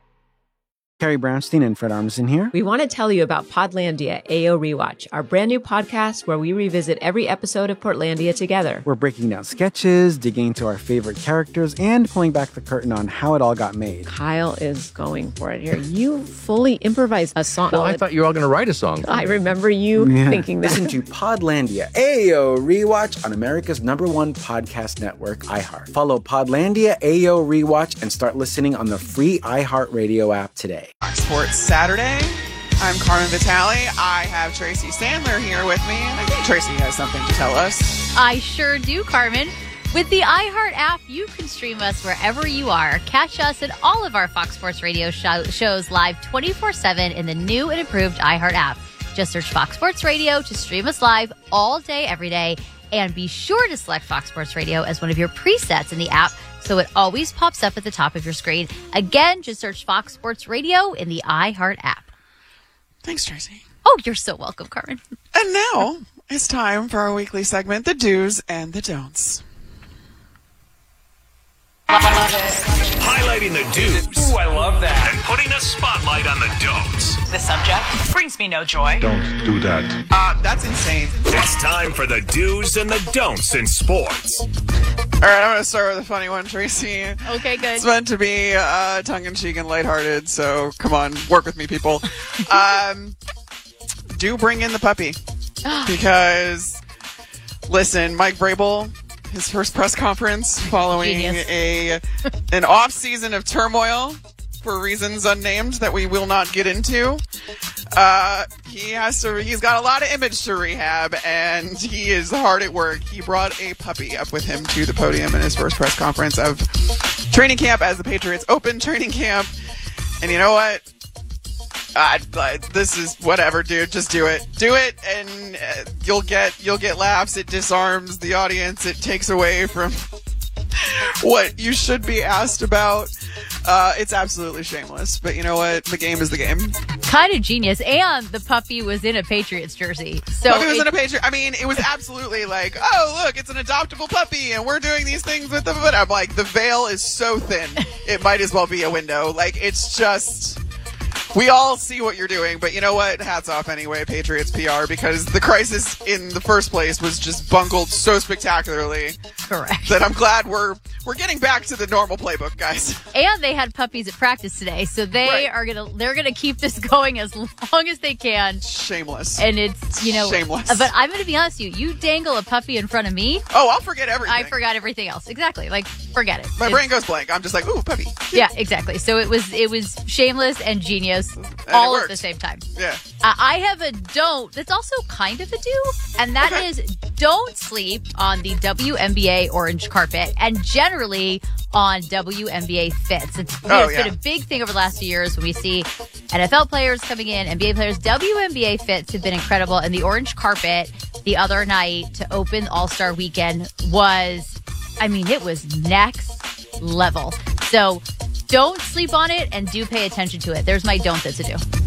Carrie Brownstein and Fred Armisen here. We want to tell you about Podlandia A O Rewatch, our brand new podcast where we revisit every episode of Portlandia together. We're breaking down sketches, digging into our favorite characters, and pulling back the curtain on how it all got made. Kyle is going for it here. You fully improvised a song. Well, I thought you were all going to write a song. I remember you yeah. thinking that. Listen to Podlandia A O Rewatch on America's number one podcast network, iHeart. Follow Podlandia A O Rewatch and start listening on the free iHeartRadio app today. Sports Saturday. I'm Carmen Vitale. I have Tracy Sandler here with me, and I think Tracy has something to tell us. I sure do, Carmen. With the iHeart app, you can stream us wherever you are. Catch us and all of our Fox Sports Radio show- shows live twenty-four seven in the new and improved iHeart app. Just search Fox Sports Radio to stream us live all day, every day. And be sure to select Fox Sports Radio as one of your presets in the app so it always pops up at the top of your screen. Again, just search Fox Sports Radio in the iHeart app. Thanks, Tracy. Oh, you're so welcome, Carmen. And now it's time for our weekly segment, The Do's and the Don'ts. Highlighting the do's. Ooh, I love that. And putting a spotlight on the don'ts. The subject brings me no joy. Don't do that. Uh, that's insane. It's time for the do's and the don'ts in sports. All right, I'm going to start with a funny one, Tracy. Okay, good. It's meant to be uh, tongue-in-cheek and lighthearted, so come on, work with me, people. um, do bring in the puppy. Because, listen, Mike Vrabel, his first press conference following Genius. a an off season of turmoil for reasons unnamed that we will not get into. Uh, he has to. He's got a lot of image to rehab, and he is hard at work. He brought a puppy up with him to the podium in his first press conference of training camp as the Patriots open training camp. And you know what? Uh, this is whatever, dude. Just do it. Do it, and uh, you'll get you'll get laughs. It disarms the audience. It takes away from what you should be asked about. Uh, it's absolutely shameless, but you know what? The game is the game. Kind of genius, and the puppy was in a Patriots jersey. So puppy was it, in a Patriot. I mean, it was absolutely like, oh look, it's an adoptable puppy, and we're doing these things with them. But I'm like, the veil is so thin, it might as well be a window. Like, it's just. We all see what you're doing, but you know what? Hats off anyway, Patriots P R, because the crisis in the first place was just bungled so spectacularly. Correct. That I'm glad we're we're getting back to the normal playbook, guys. And they had puppies at practice today, so they right. are gonna they're gonna keep this going as long as they can. Shameless. And it's you know shameless. But I'm gonna be honest with you, you dangle a puppy in front of me. Oh, I'll forget everything. I forgot everything else. Exactly. Like forget it. My it's, brain goes blank. I'm just like, ooh, puppy. Yeah, exactly. So it was it was shameless and genius and all at the same time. Yeah. Uh, I have a don't that's also kind of a do, and that okay. is don't sleep on the W N B A orange carpet and generally on W N B A fits. It's, you know, oh, it's yeah. been a big thing over the last few years when we see N F L players coming in, N B A players. W N B A fits have been incredible, and the orange carpet the other night to open All-Star Weekend was, I mean, it was next level. So don't sleep on it and do pay attention to it. There's my don't that's a do.